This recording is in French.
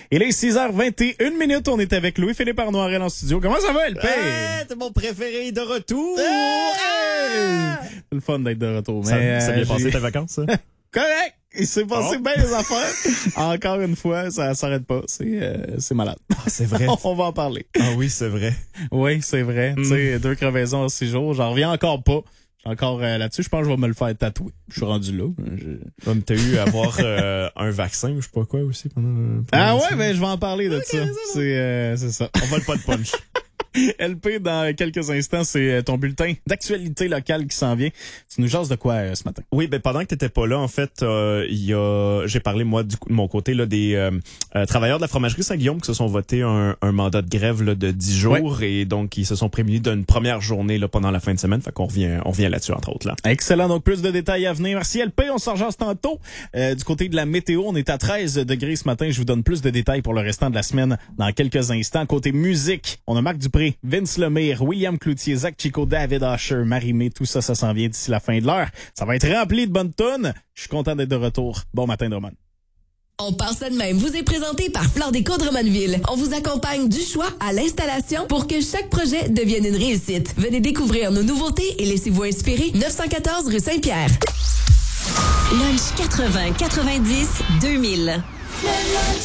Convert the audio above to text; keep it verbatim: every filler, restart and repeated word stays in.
Il est six heures vingt et une minutes. On est avec Louis-Philippe Arnoirel en studio. Comment ça va, L P? Hey, t'es mon préféré de retour! Hey! C'est le fun d'être de retour. Ça, Mais, ça a euh, bien passé j'ai- tes vacances, ça? Correct! Il s'est passé Oh. bien les affaires. Encore une fois, ça s'arrête pas. C'est, euh, c'est malade. Ah, c'est vrai. On va en parler. Ah oui, c'est vrai. Oui, c'est vrai. Mm. Tu sais, deux crevaisons en six jours. J'en reviens encore pas. Je suis encore euh, là-dessus. Je pense que je vais me le faire tatouer. Je suis rendu là. Je- Comme t'as eu à avoir euh, un vaccin ou je sais pas quoi aussi pendant, pendant Ah la ouais, semaine. ben je vais en parler de ça. C'est, euh, c'est ça. On vole pas de punch. L P, dans quelques instants, c'est euh, ton bulletin d'actualité locale qui s'en vient. Tu nous jases de quoi euh, ce matin? Oui, ben pendant que t'étais pas là, en fait, euh, il y a, j'ai parlé moi du coup, de mon côté là des euh, euh, travailleurs de la fromagerie Saint-Guillaume qui se sont votés un, un mandat de grève là, de dix jours et donc ils se sont prémunus d'une première journée là pendant la fin de semaine. Fait qu'on revient, on revient là-dessus entre autres là. Excellent, donc plus de détails à venir. Merci L P, on s'en jase tantôt. Euh, du côté de la météo, on est à treize degrés ce matin. Je vous donne plus de détails pour le restant de la semaine dans quelques instants. Côté musique, on a Marc Dupré, Vince Lemire, William Cloutier, Zach Chico, David Asher, Marie-Mé, tout ça, ça s'en vient d'ici la fin de l'heure. Ça va être rempli de bonnes tonnes. Je suis content d'être de retour. Bon matin, Drummond. On part ça de même. Vous est présenté par Fleur Déco de Drummondville. On vous accompagne du choix à l'installation pour que chaque projet devienne une réussite. Venez découvrir nos nouveautés et laissez-vous inspirer. neuf cent quatorze rue Saint-Pierre. Lunch quatre-vingts quatre-vingt-dix deux mille. Le lunch